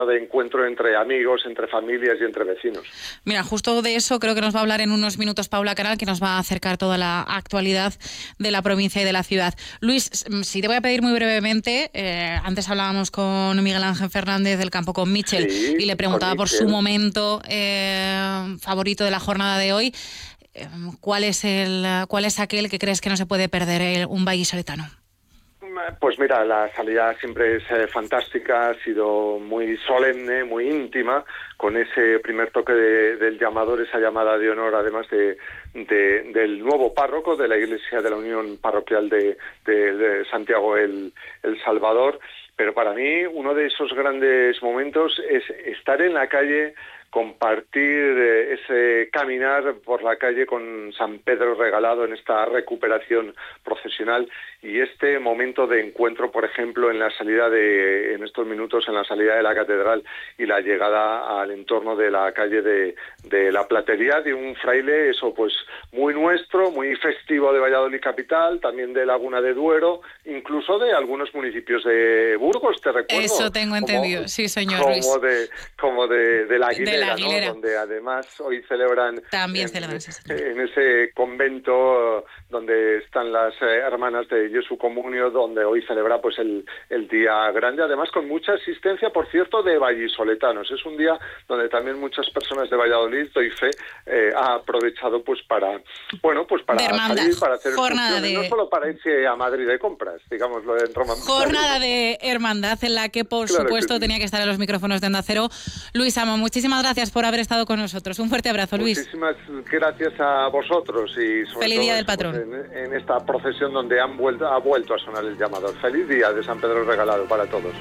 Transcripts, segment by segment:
de encuentro entre amigos, entre familias y entre vecinos. Mira, justo de eso creo que nos va a hablar en unos minutos Paula Canal, que nos va a acercar toda la actualidad de la provincia y de la ciudad. Luis, sí te voy a pedir muy brevemente, antes hablábamos con Miguel Ángel Fernández del Campo, con Michel, Sí, y le preguntaba por su momento favorito de la jornada de hoy. ¿Cuál es aquel que crees que no se puede perder un vallisoletano? Pues mira, la salida siempre es fantástica, ha sido muy solemne, muy íntima, con ese primer toque del llamador, esa llamada de honor, además del nuevo párroco de la Iglesia de la Unión Parroquial de Santiago el Salvador. Pero para mí uno de esos grandes momentos es estar en la calle, compartir ese caminar por la calle con San Pedro Regalado en esta recuperación procesional y este momento de encuentro, por ejemplo, en en estos minutos, en la salida de la catedral y la llegada al entorno de la calle de la Platería, de un fraile, eso pues muy nuestro, muy festivo de Valladolid capital, también de Laguna de Duero, incluso de algunos municipios de Burgos, te recuerdo. Eso tengo entendido, sí, señor Luis. Como de la Aguilera. Aguilera. ¿no? Donde además hoy celebran en ese convento donde están las hermanas de Jesu Comunio, donde hoy celebra pues el día grande, además con mucha asistencia, por cierto, de vallisoletanos. Es un día donde también muchas personas de Valladolid, doy fe, ha aprovechado pues para salir, para hacer excursiones, no solo para irse a Madrid de compras, digámoslo en Roma. Jornada de hermandad en la que por supuesto tenía que estar en los micrófonos de Onda Cero Luis Amo. Muchísimas gracias por haber estado con nosotros. Un fuerte abrazo, Luis. Muchísimas gracias a vosotros y sobre feliz todo día del patrón. En esta procesión donde ha vuelto a sonar el llamador. Feliz día de San Pedro Regalado para todos.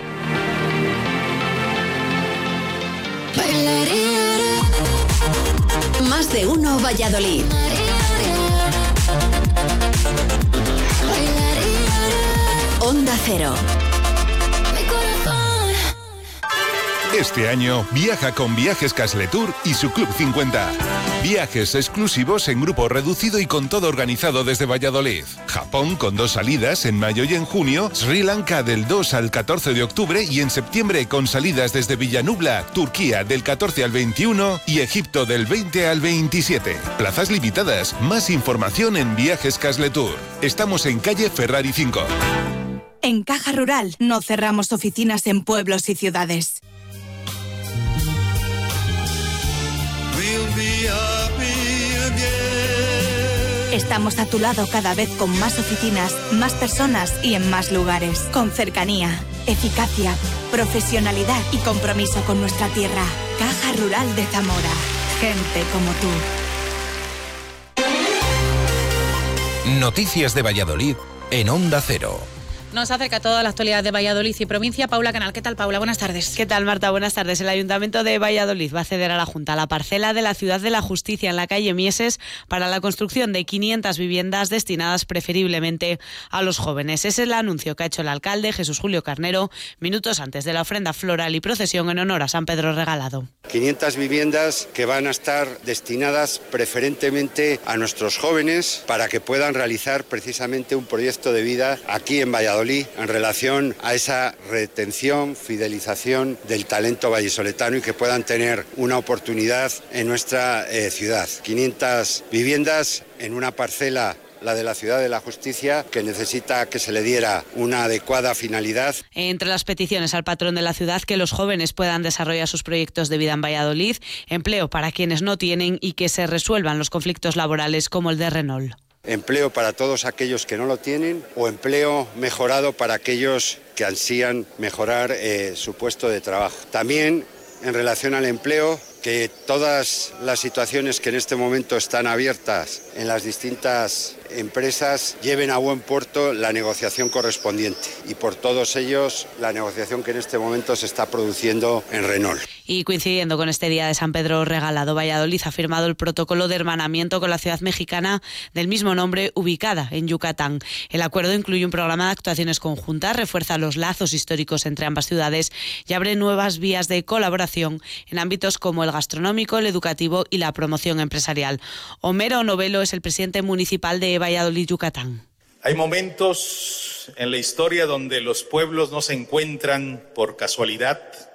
Más de uno Valladolid. Onda Cero. Este año viaja con Viajes Casletur y su Club 50. Viajes exclusivos en grupo reducido y con todo organizado desde Valladolid. Japón con 2 salidas en mayo y en junio, Sri Lanka del 2 al 14 de octubre y en septiembre con salidas desde Villanubla, Turquía del 14 al 21 y Egipto del 20 al 27. Plazas limitadas. Más información en Viajes Casletur. Estamos en calle Ferrari 5. En Caja Rural no cerramos oficinas en pueblos y ciudades. Estamos a tu lado cada vez con más oficinas, más personas y en más lugares. Con cercanía, eficacia, profesionalidad y compromiso con nuestra tierra. Caja Rural de Zamora. Gente como tú. Noticias de Valladolid en Onda Cero. Nos acerca toda la actualidad de Valladolid y provincia. Paula Canal. ¿Qué tal, Paula? Buenas tardes. ¿Qué tal, Marta? Buenas tardes. El Ayuntamiento de Valladolid va a ceder a la Junta la parcela de la Ciudad de la Justicia en la calle Mieses para la construcción de 500 viviendas destinadas preferiblemente a los jóvenes. Ese es el anuncio que ha hecho el alcalde Jesús Julio Carnero minutos antes de la ofrenda floral y procesión en honor a San Pedro Regalado. 500 viviendas que van a estar destinadas preferentemente a nuestros jóvenes para que puedan realizar precisamente un proyecto de vida aquí en Valladolid en relación a esa retención, fidelización del talento vallisoletano y que puedan tener una oportunidad en nuestra ciudad. 500 viviendas en una parcela, la de la Ciudad de la Justicia, que necesita que se le diera una adecuada finalidad. Entre las peticiones al patrón de la ciudad, que los jóvenes puedan desarrollar sus proyectos de vida en Valladolid, empleo para quienes no tienen y que se resuelvan los conflictos laborales como el de Renault. Empleo para todos aquellos que no lo tienen o empleo mejorado para aquellos que ansían mejorar su puesto de trabajo. También en relación al empleo, que todas las situaciones que en este momento están abiertas en las distintas empresas lleven a buen puerto la negociación correspondiente y por todos ellos la negociación que en este momento se está produciendo en Renault. Y coincidiendo con este día de San Pedro Regalado, Valladolid ha firmado el protocolo de hermanamiento con la ciudad mexicana del mismo nombre, ubicada en Yucatán. El acuerdo incluye un programa de actuaciones conjuntas, refuerza los lazos históricos entre ambas ciudades y abre nuevas vías de colaboración en ámbitos como el gastronómico, el educativo y la promoción empresarial. Homero Novelo es el presidente municipal de Valladolid, Yucatán. Hay momentos en la historia donde los pueblos no se encuentran por casualidad,